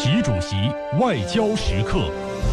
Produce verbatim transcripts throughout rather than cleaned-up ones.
习主席外交时刻。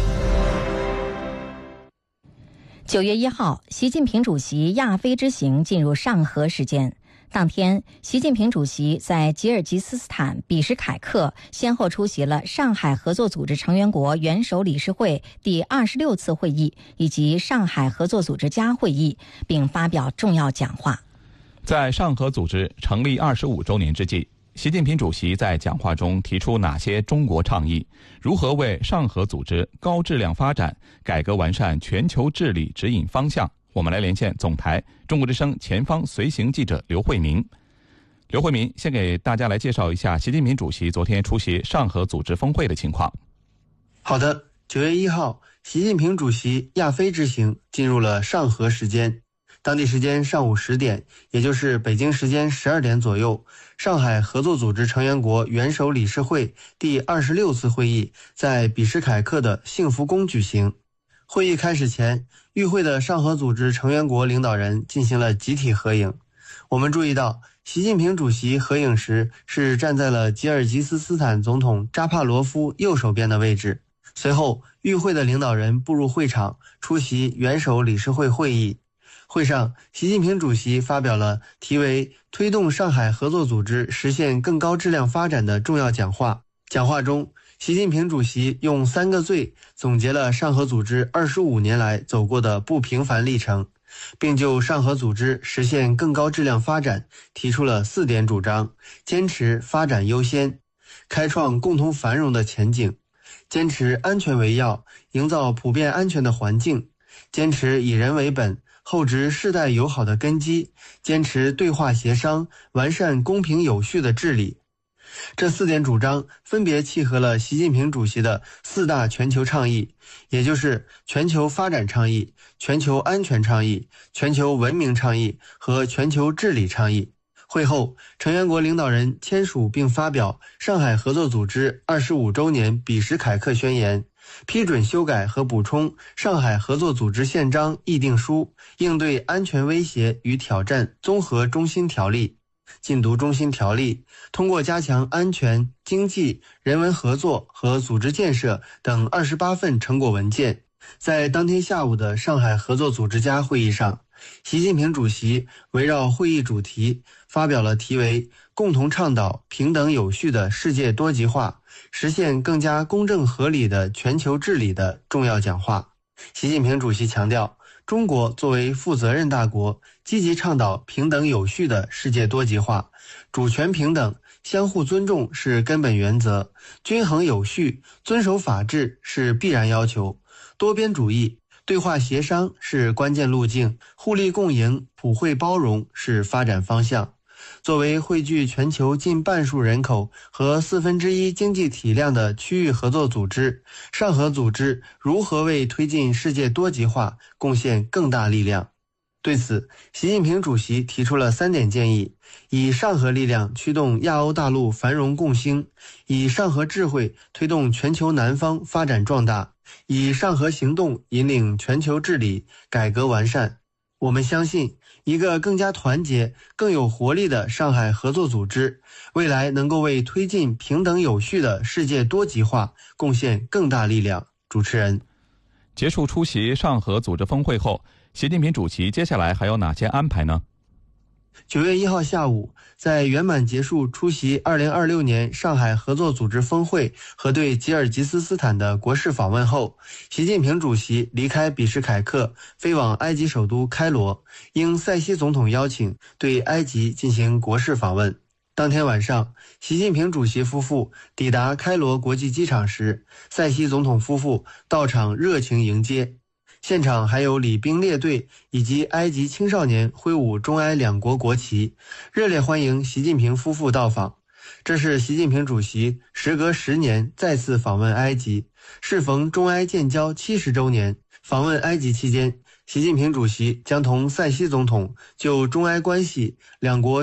九月一号，习近平主席亚非之行进入上合时间。当天，习近平主席在吉尔吉斯斯坦比什凯克先后出席了上海合作组织成员国元首理事会第二十六次会议以及上海合作组织加会议，并发表重要讲话。 在上合组织成立二十五周年之际，习近平主席在讲话中提出哪些中国倡议？如何为上合组织高质量发展、改革完善全球治理指引方向？我们来连线总台中国之声前方随行记者刘慧民。刘慧民，先给大家来介绍一下习近平主席昨天出席上合组织峰会的情况。 好的，九月一号，习近平主席亚非之行进入了上合时间。当地时间上午十点，也就是北京时间十二点左右，上海合作组织成员国元首理事会第二十六次会议在比什凯克的幸福宫举行。会议开始前，与会的上合组织成员国领导人进行了集体合影。我们注意到，习近平主席合影时是站在了吉尔吉斯斯坦总统扎帕罗夫右手边的位置。随后，与会的领导人步入会场，出席元首理事会会议。会上，习近平主席发表了题为“推动上海合作组织实现更高质量发展”的重要讲话。讲话中，习近平主席用三个最总结了上合组织二十五年来走过的不平凡历程，并就上合组织实现更高质量发展提出了四点主张：坚持发展优先，开创共同繁荣的前景；坚持安全为要，营造普遍安全的环境；坚持以人为本，厚植世代友好的根基；坚持对话协商，完善公平有序的治理。这四点主张分别契合了习近平主席的四大全球倡议，也就是全球发展倡议、全球安全倡议、全球文明倡议和全球治理倡议。会后，成员国领导人签署并发表上海合作组织二十五周年比什凯克宣言，批准修改和补充上海合作组织宪章议定书，应对安全威胁与挑战综合中心条例。禁毒中心条例通过加强安全、经济、人文合作和组织建设等二十八份成果文件。在当天下午的上海合作组织家会议上，习近平主席围绕会议主题发表了题为“共同倡导平等有序的世界多极化，实现更加公正合理的全球治理”的重要讲话。习近平主席强调，中国作为负责任大国，积极倡导平等有序的世界多极化，主权平等、相互尊重是根本原则，均衡有序、遵守法治是必然要求，多边主义、对话协商是关键路径，互利共赢、普惠包容是发展方向。作为汇聚全球近半数人口和四分之一经济体量的区域合作组织，上合组织如何为推进世界多极化贡献更大力量？对此，习近平主席提出了三点建议：以上合力量驱动亚欧大陆繁荣共兴，以上合智慧推动全球南方发展壮大，以上合行动引领全球治理改革完善。我们相信，一个更加团结、更有活力的上海合作组织，未来能够为推进平等有序的世界多极化贡献更大力量。主持人。 结束出席上合组织峰会后，习近平主席接下来还有哪些安排呢？ 九月一号下午，在圆满结束出席二零二六年上海合作组织峰会和对吉尔吉斯斯坦的国事访问后，习近平主席离开比什凯克，飞往埃及首都开罗，应塞西总统邀请，对埃及进行国事访问。当天晚上，习近平主席夫妇抵达开罗国际机场时，塞西总统夫妇到场热情迎接。现场还有礼兵列队以及埃及青少年挥舞中埃两国国旗，热烈欢迎习近平夫妇到访。这是习近平主席时隔十年再次访问埃及，适逢中埃建交七十周年。访问埃及期间，习近平主席将同塞西总统就中埃关系、两国